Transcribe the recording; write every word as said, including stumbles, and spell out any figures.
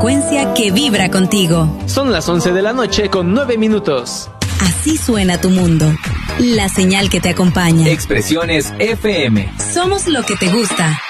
frecuencia que vibra contigo. Son las once de la noche con nueve minutos. Así suena tu mundo. La señal que te acompaña. Expresiones F M. Somos lo que te gusta.